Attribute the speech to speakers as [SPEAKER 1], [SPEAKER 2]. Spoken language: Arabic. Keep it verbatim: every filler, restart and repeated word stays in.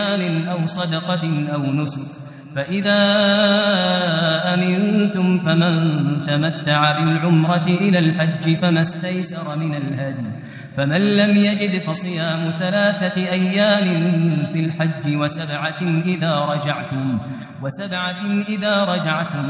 [SPEAKER 1] صيام أو صدقة أو نسك. فإذا أمنتم فمن تمتع بالعمرة إلى الحج فما استيسر من الهدي، فمن لم يجد فصيام ثلاثة أيام في الحج وسبعة إذا رجعتم وسبعة إذا رجعتم